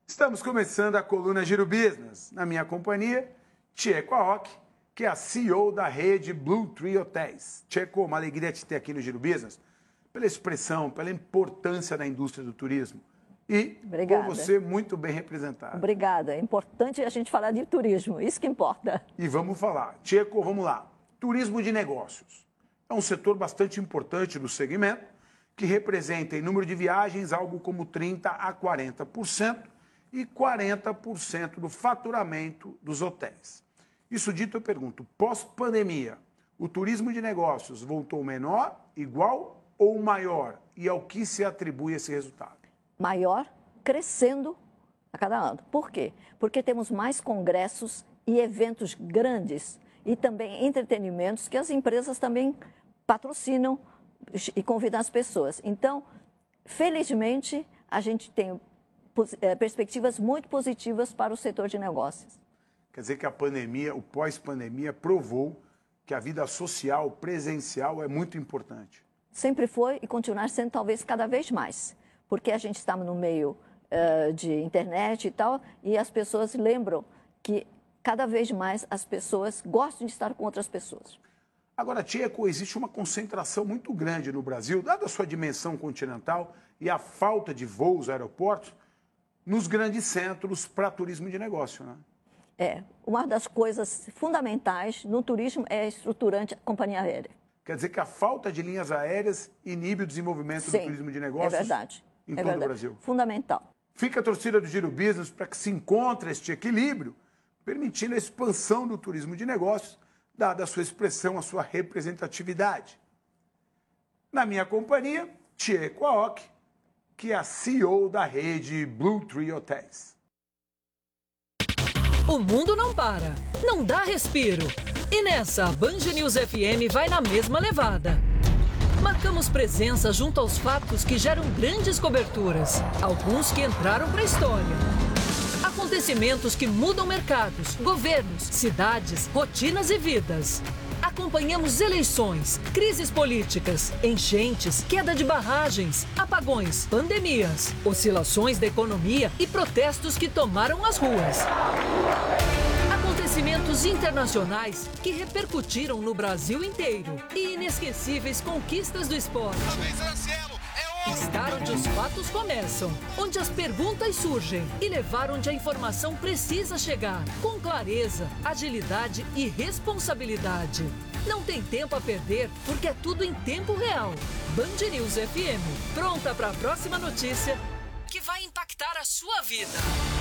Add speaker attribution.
Speaker 1: Estamos começando a coluna Giro Business. Na minha companhia, Tcheco Aoki, que é a CEO da rede Blue Tree Hotéis. Tcheco, uma alegria te ter aqui no Giro Business, pela expressão, pela importância da indústria do turismo. E
Speaker 2: Obrigada.
Speaker 1: por você muito bem representado.
Speaker 2: Obrigada. É importante a gente falar de turismo, isso que importa.
Speaker 1: E vamos falar. Tcheco, vamos lá. Turismo de negócios. É um setor bastante importante do segmento, que representa em número de viagens algo como 30% a 40% e 40% do faturamento dos hotéis. Isso dito, eu pergunto, pós-pandemia, o turismo de negócios voltou menor, igual ou maior? E ao que se atribui esse resultado?
Speaker 2: Maior, crescendo a cada ano. Por quê? Porque temos mais congressos e eventos grandes e também entretenimentos que as empresas também patrocinam e convidam as pessoas. Então, felizmente, a gente tem perspectivas muito positivas para o setor de negócios.
Speaker 1: Quer dizer que a pandemia, o pós-pandemia, provou que a vida social, presencial, é muito importante.
Speaker 2: Sempre foi e continuar sendo talvez cada vez mais, porque a gente está no meio de internet e tal, e as pessoas lembram que cada vez mais as pessoas gostam de estar com outras pessoas.
Speaker 1: Agora, Tcheco, existe uma concentração muito grande no Brasil, dada a sua dimensão continental e a falta de voos, aeroportos, nos grandes centros para turismo de negócio, né?
Speaker 2: Uma das coisas fundamentais no turismo é estruturante a companhia aérea.
Speaker 1: Quer dizer que a falta de linhas aéreas inibe o desenvolvimento do turismo de negócios?
Speaker 2: É verdade.
Speaker 1: Em todo o Brasil.
Speaker 2: Fundamental.
Speaker 1: Fica a torcida do Giro Business para que se encontre este equilíbrio, permitindo a expansão do turismo de negócios, dada a sua expressão, a sua representatividade. Na minha companhia, Tcheco Aoki, que é a CEO da rede Blue Tree Hotéis.
Speaker 3: O mundo não para, não dá respiro. E nessa, a Band News FM vai na mesma levada. Marcamos presença junto aos fatos que geram grandes coberturas, alguns que entraram para a história. Acontecimentos que mudam mercados, governos, cidades, rotinas e vidas. Acompanhamos eleições, crises políticas, enchentes, queda de barragens, apagões, pandemias, oscilações da economia e protestos que tomaram as ruas. Acontecimentos internacionais que repercutiram no Brasil inteiro e inesquecíveis conquistas do esporte. Estar onde os fatos começam, onde as perguntas surgem e levar onde a informação precisa chegar, com clareza, agilidade e responsabilidade. Não tem tempo a perder, porque é tudo em tempo real. Band News FM, pronta para a próxima notícia que vai impactar a sua vida.